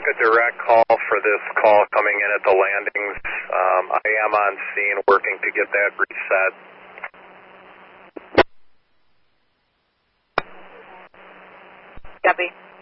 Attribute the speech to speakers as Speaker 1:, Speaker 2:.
Speaker 1: a direct call for this call coming in at the landings. I am on scene working to get that reset.
Speaker 2: Copy.